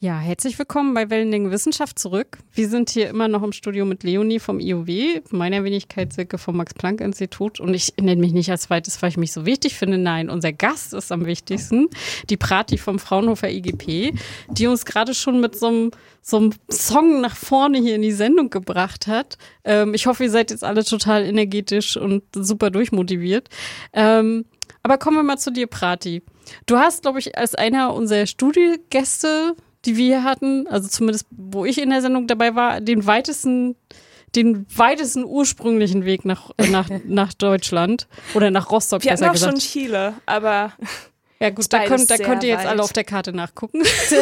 Ja, herzlich willkommen bei Wellenlänge Wissenschaft zurück. Wir sind hier immer noch im Studio mit Leonie vom IOW, meiner Wenigkeit Silke vom Max-Planck-Institut. Und ich nenne mich nicht als zweites, weil ich mich so wichtig finde. Nein, unser Gast ist am wichtigsten, die Prati vom Fraunhofer IGP, die uns gerade schon mit so einem Song nach vorne hier in die Sendung gebracht hat. Ich hoffe, ihr seid jetzt alle total energetisch und super durchmotiviert. Aber kommen wir mal zu dir, Prati. Du hast, glaube ich, als einer unserer Studiogäste, die wir hier hatten, also zumindest wo ich in der Sendung dabei war, den weitesten ursprünglichen Weg nach Deutschland oder nach Rostock, besser gesagt. Wir hatten auch schon Chile, aber ja gut, da könnt ihr jetzt alle auf der Karte nachgucken,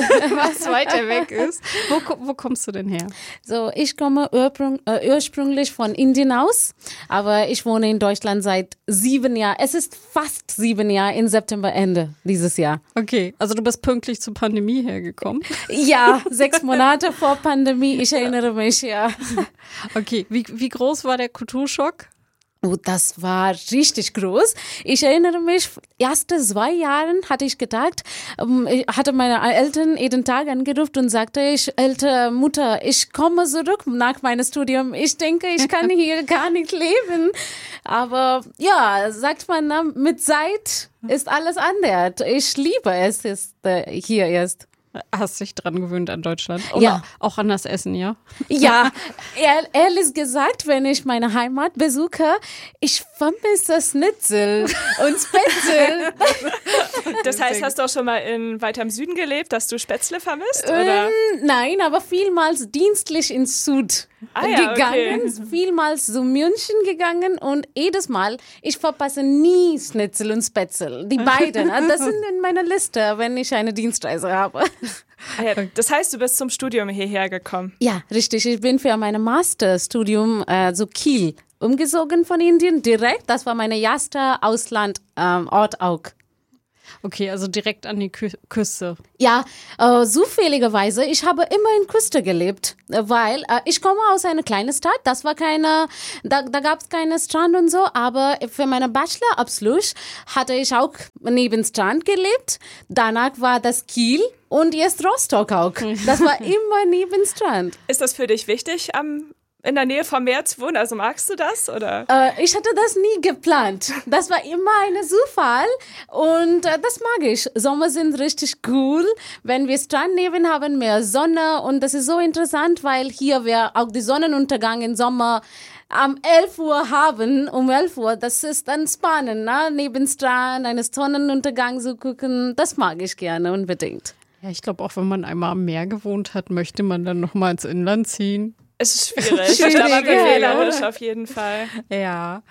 was weiter weg ist. Wo kommst du denn her? So, ich komme ursprünglich von Indien aus, aber ich wohne in Deutschland seit 7 Jahren. Es ist fast 7 Jahre im Septemberende dieses Jahr. Okay, also du bist pünktlich zur Pandemie hergekommen? Ja, 6 Monate vor Pandemie, ich erinnere mich, ja. Okay, wie groß war der Kulturschock? Oh, das war richtig groß. Ich erinnere mich, erste 2 Jahren hatte ich gedacht, hatte meine Eltern jeden Tag angerufen und sagte ich, Mutter, ich komme zurück nach meinem Studium. Ich denke, ich kann hier gar nicht leben. Aber ja, sagt man, mit Zeit ist alles anders. Ich liebe es, hier ist. Hast dich dran gewöhnt an Deutschland? Oder ja. Auch an das Essen, ja? Ja, ehrlich gesagt, wenn ich meine Heimat besuche, ich vermisse Schnitzel und Spätzle. Das heißt, hast du auch schon mal weiter im Süden gelebt, dass du Spätzle vermisst? Oder? Nein, aber vielmals dienstlich ins Süd gegangen, okay. Vielmals zu München gegangen und jedes Mal, ich verpasse nie Schnitzel und Spätzle, die beiden. Das sind in meiner Liste, wenn ich eine Dienstreise habe. Ja, das heißt, du bist zum Studium hierher gekommen? Ja, richtig. Ich bin für mein Masterstudium zu Kiel umgezogen von Indien direkt. Das war mein erster Auslandort auch. Okay, also direkt an die Küste. Ja, zufälligerweise, ich habe immer in Küste gelebt, weil ich komme aus einer kleinen Stadt, das war da gab es keine Strand und so, aber für meinen Bachelorabschluss hatte ich auch neben Strand gelebt, danach war das Kiel und jetzt Rostock auch. Das war immer neben Strand. Ist das für dich wichtig, in der Nähe vom Meer zu wohnen? Also magst du das? Oder? Ich hatte das nie geplant. Das war immer ein Zufall und das mag ich. Sommer sind richtig cool. Wenn wir Strand neben haben, mehr Sonne und das ist so interessant, weil hier wir auch die Sonnenuntergang im Sommer um 11 Uhr haben, das ist dann spannend, ne? Neben Strand, einen Sonnenuntergang zu gucken, das mag ich gerne unbedingt. Ja, ich glaube auch, wenn man einmal am Meer gewohnt hat, möchte man dann noch mal ins Inland ziehen. Es ist schwierig. Aber wählerisch auf jeden Fall. Ja.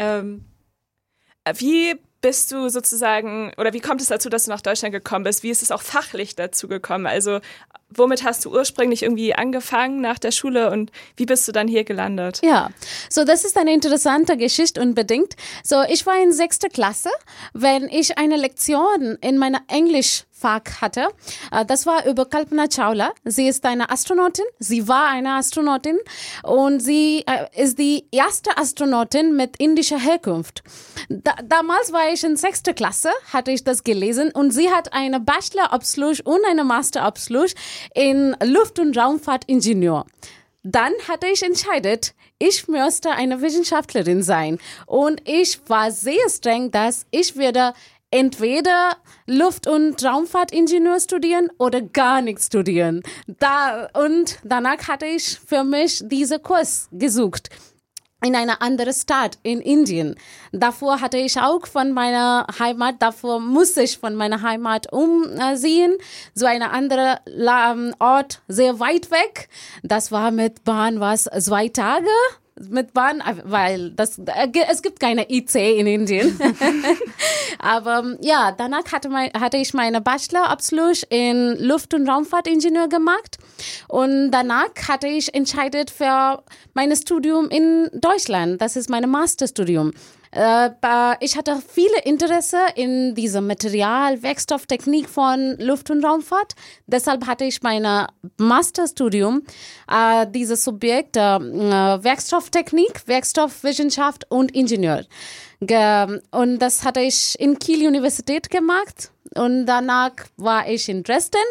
Wie bist du sozusagen, oder wie kommt es dazu, dass du nach Deutschland gekommen bist? Wie ist es auch fachlich dazu gekommen? Also womit hast du ursprünglich irgendwie angefangen nach der Schule und wie bist du dann hier gelandet? Ja, so das ist eine interessante Geschichte unbedingt. So, ich war in 6. Klasse, wenn ich eine Lektion in meiner Englischfach hatte. Das war über Kalpana Chawla. Sie ist eine Astronautin. Sie war eine Astronautin und sie ist die erste Astronautin mit indischer Herkunft. Damals war ich in 6. Klasse, hatte ich das gelesen und sie hat einen Bachelorabschluss und einen Masterabschluss in Luft- und Raumfahrtingenieur. Dann hatte ich entschieden, ich möchte eine Wissenschaftlerin sein und ich war sehr streng, dass ich werde entweder Luft- und Raumfahrtingenieur studieren oder gar nichts studieren. Und danach hatte ich für mich diesen Kurs gesucht. In eine andere Stadt in Indien. Davor hatte ich auch von meiner Heimat, musste ich von meiner Heimat umziehen, so eine andere Ort, sehr weit weg. Das war mit Bahn 2 Tage. Mit Bahn, weil es gibt keine IC in Indien. Aber ja, danach hatte ich meinen Bachelorabschluss in Luft- und Raumfahrtingenieur gemacht und danach hatte ich entschieden für mein Studium in Deutschland. Das ist mein Masterstudium. Ich hatte viele Interesse in diesem Material, Werkstofftechnik von Luft- und Raumfahrt. Deshalb hatte ich mein Masterstudium, dieses Subjekt Werkstofftechnik, Werkstoffwissenschaft und Ingenieur. Und das hatte ich in Kiel Universität gemacht und danach war ich in Dresden.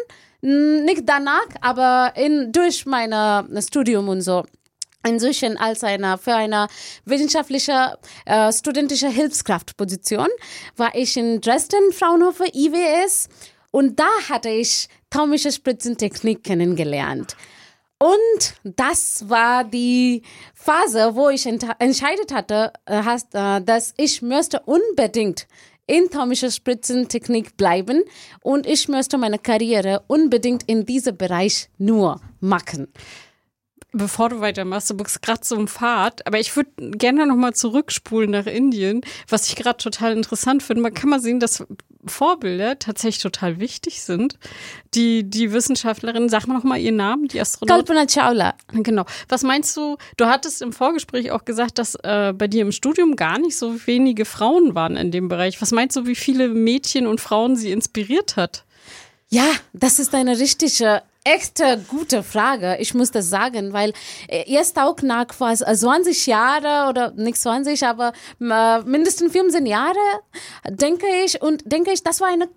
Nicht danach, aber durch mein Studium und so. Inzwischen für eine wissenschaftliche, studentische Hilfskraftposition war ich in Dresden, Fraunhofer, IWS, und da hatte ich thermische Spritzentechnik kennengelernt. Und das war die Phase, wo ich entscheidet hatte, dass ich möchte unbedingt in thermischer Spritzentechnik bleiben und ich möchte meine Karriere unbedingt in diesem Bereich nur machen. Bevor du weitermachst, du bist gerade so im Pfad, aber ich würde gerne nochmal zurückspulen nach Indien, was ich gerade total interessant finde. Man kann mal sehen, dass Vorbilder tatsächlich total wichtig sind. Die Wissenschaftlerin, sag mal nochmal ihren Namen, die Astronautin. Kalpana Chawla. Genau. Was meinst du, du hattest im Vorgespräch auch gesagt, dass bei dir im Studium gar nicht so wenige Frauen waren in dem Bereich. Was meinst du, wie viele Mädchen und Frauen sie inspiriert hat? Ja, das ist eine richtige echte gute Frage. Ich muss das sagen, weil erst auch nach fast 20 Jahre oder nicht 20, aber mindestens 15 Jahre denke ich, das war eine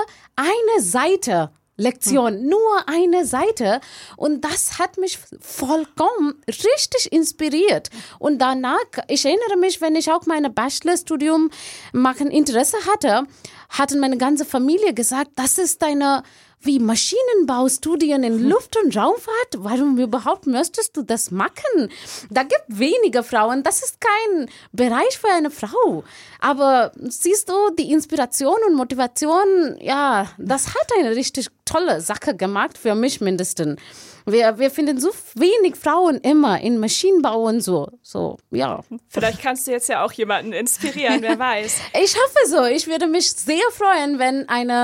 Seite Lektion, nur eine Seite, und das hat mich vollkommen richtig inspiriert. Und danach, ich erinnere mich, wenn ich auch mein Bachelorstudium machen Interesse hatten meine ganze Familie gesagt, das ist wie Maschinenbaustudien in Luft- und Raumfahrt. Warum überhaupt möchtest du das machen? Da gibt wenige Frauen. Das ist kein Bereich für eine Frau. Aber siehst du, die Inspiration und Motivation, ja, das hat eine richtig tolle Sache gemacht, für mich mindestens. Wir finden so wenig Frauen immer in Maschinenbau und so, ja. Vielleicht kannst du jetzt ja auch jemanden inspirieren, wer weiß. Ich hoffe so. Ich würde mich sehr freuen, wenn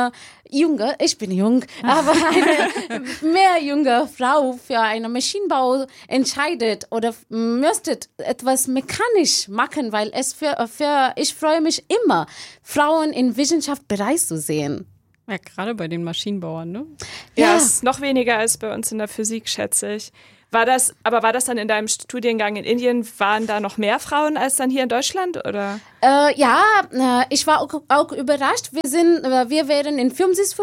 ich bin jung, aber eine mehr junge Frau für einen Maschinenbau entscheidet oder möchte etwas mechanisch machen, weil ich freue mich immer, Frauen in Wissenschaftsbereich zu sehen. Ja, gerade bei den Maschinenbauern, ne? Ja, ist noch weniger als bei uns in der Physik, schätze ich. War das dann in deinem Studiengang in Indien, waren da noch mehr Frauen als dann hier in Deutschland, oder? Ich war auch überrascht. Wir wären in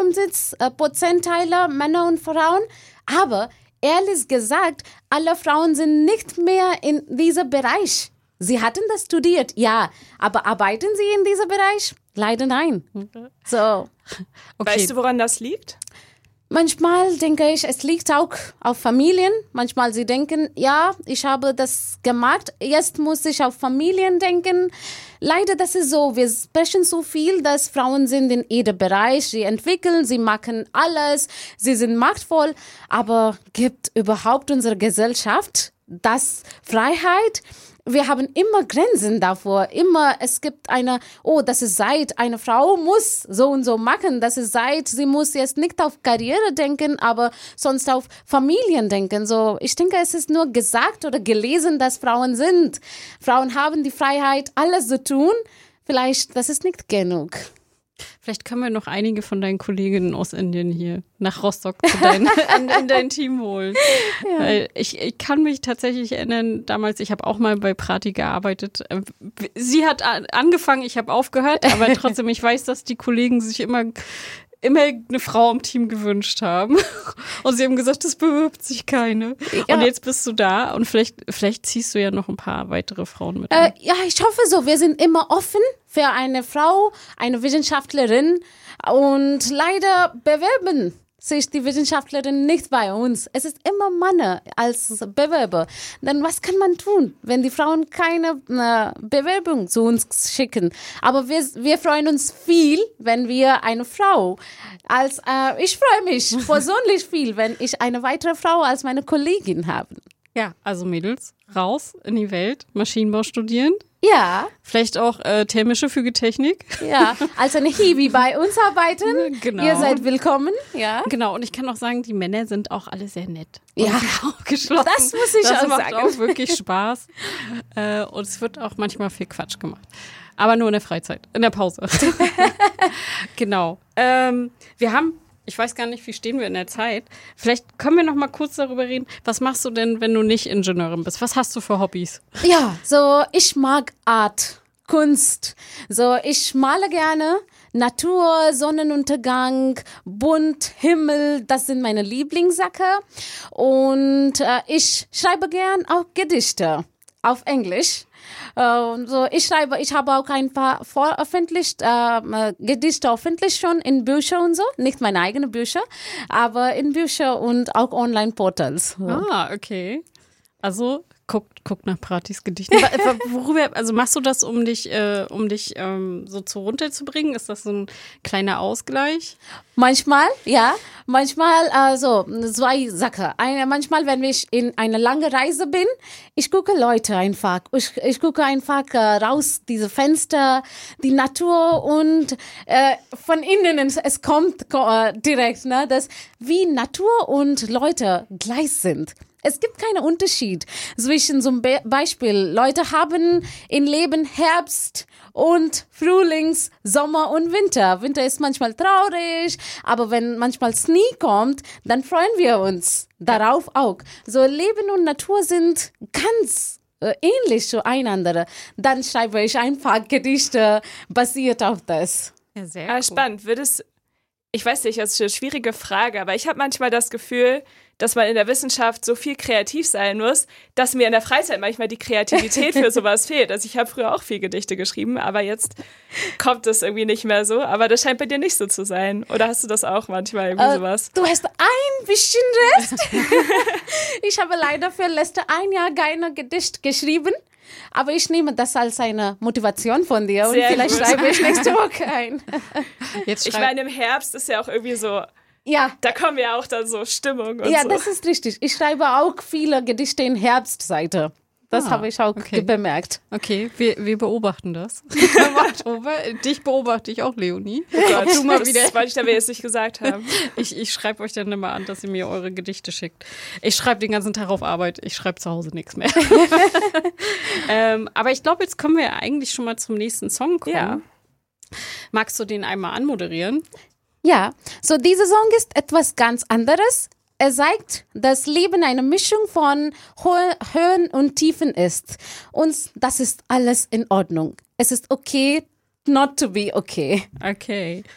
50% Teile Männer und Frauen, aber ehrlich gesagt, alle Frauen sind nicht mehr in diesem Bereich. Sie hatten das studiert, ja, aber arbeiten sie in diesem Bereich? Leider nein. So. Okay. Weißt du, woran das liegt? Manchmal denke ich, es liegt auch auf Familien. Manchmal sie denken, ja, ich habe das gemacht, jetzt muss ich auf Familien denken. Leider, das ist so, wir sprechen so viel, dass Frauen sind in jedem Bereich, sie entwickeln, sie machen alles, sie sind machtvoll, aber gibt überhaupt unsere Gesellschaft das Freiheit? Wir haben immer Grenzen davor. Es gibt das ist eine Frau muss so und so machen. Das ist sie muss jetzt nicht auf Karriere denken, aber sonst auf Familien denken. So, ich denke, es ist nur gesagt oder gelesen, dass Frauen sind. Frauen haben die Freiheit, alles zu tun. Vielleicht, das ist nicht genug. Vielleicht können wir noch einige von deinen Kolleginnen aus Indien hier nach Rostock in dein Team holen. Ja. Weil ich kann mich tatsächlich erinnern, damals, ich habe auch mal bei Prati gearbeitet. Sie hat angefangen, ich habe aufgehört, aber trotzdem, ich weiß, dass die Kollegen sich immer eine Frau im Team gewünscht haben. Und sie haben gesagt, es bewirbt sich keine. Ja. Und jetzt bist du da und vielleicht ziehst du ja noch ein paar weitere Frauen mit. Ja, ich hoffe so. Wir sind immer offen für eine Frau, eine Wissenschaftlerin. Und leider bewerben sich die Wissenschaftlerinnen nicht bei uns. Es ist immer Männer als Bewerber. Dann was kann man tun, wenn die Frauen keine Bewerbung zu uns schicken? Aber wir freuen uns viel, wenn wir eine Frau ich freue mich persönlich viel, wenn ich eine weitere Frau als meine Kollegin habe. Ja, also Mädels, raus in die Welt, Maschinenbau studieren. Ja. Vielleicht auch thermische Fügetechnik. Ja, als eine Hiwi bei uns arbeiten. Genau. Ihr seid willkommen. Ja. Genau, und ich kann auch sagen, die Männer sind auch alle sehr nett. Ja, aufgeschlossen. Das muss ich auch sagen. Das macht auch wirklich Spaß. Und es wird auch manchmal viel Quatsch gemacht. Aber nur in der Freizeit, in der Pause. Genau. Wir haben... Ich weiß gar nicht, wie stehen wir in der Zeit. Vielleicht können wir noch mal kurz darüber reden. Was machst du denn, wenn du nicht Ingenieurin bist? Was hast du für Hobbys? Ja, so ich mag Art, Kunst. So ich male gerne. Natur, Sonnenuntergang, bunt, Himmel, das sind meine Lieblingssachen. Und ich schreibe gern auch Gedichte auf Englisch. So, ich habe auch ein paar Gedichte veröffentlicht schon in Bücher und so, nicht meine eigenen Bücher, aber in Bücher und auch Online-Portals. So. Ah, okay. Also guck nach Pratis Gedichten. Worüber, also machst du das, um dich so zur runterzubringen? Ist das so ein kleiner Ausgleich? Manchmal, ja. Manchmal, zwei Sachen. Manchmal, wenn ich in einer langen Reise bin, ich gucke Leute einfach. Ich gucke einfach raus, diese Fenster, die Natur und von innen, es kommt direkt, ne, dass wie Natur und Leute gleich sind. Es gibt keinen Unterschied zwischen zum Beispiel, Leute haben im Leben Herbst und Frühlings, Sommer und Winter. Winter ist manchmal traurig, aber wenn manchmal Schnee kommt, dann freuen wir uns darauf auch. So Leben und Natur sind ganz ähnlich zueinander. Dann schreibe ich einfach Gedichte basiert auf das. Ja, sehr cool. Spannend. Ich weiß nicht, das ist eine schwierige Frage, aber ich habe manchmal das Gefühl, dass man in der Wissenschaft so viel kreativ sein muss, dass mir in der Freizeit manchmal die Kreativität für sowas fehlt. Also ich habe früher auch viel Gedichte geschrieben, aber jetzt kommt es irgendwie nicht mehr so. Aber das scheint bei dir nicht so zu sein. Oder hast du das auch manchmal irgendwie sowas? Du hast ein bisschen Rest. Ich habe leider für letzte ein Jahr kein Gedicht geschrieben. Aber ich nehme das als eine Motivation von dir und vielleicht schreibe ich nächste Woche ein. Ich meine, im Herbst ist ja auch irgendwie so, ja, da kommen ja auch dann so Stimmung und ja, so. Das ist richtig. Ich schreibe auch viele Gedichte in Herbstseite. Das habe ich auch bemerkt. Okay, wir beobachten das. Dich beobachte ich auch, Leonie. Oh Gott, das wollte ich dabei jetzt nicht gesagt haben. Ich schreibe euch dann immer an, dass ihr mir eure Gedichte schickt. Ich schreibe den ganzen Tag auf Arbeit. Ich schreibe zu Hause nichts mehr. Aber ich glaube, jetzt können wir eigentlich schon mal zum nächsten Song kommen. Ja. Magst du den einmal anmoderieren? Ja, so dieser Song ist etwas ganz anderes. Er zeigt, dass Leben eine Mischung von Höhen und Tiefen ist. Und das ist alles in Ordnung. Es ist okay, not to be okay. Okay.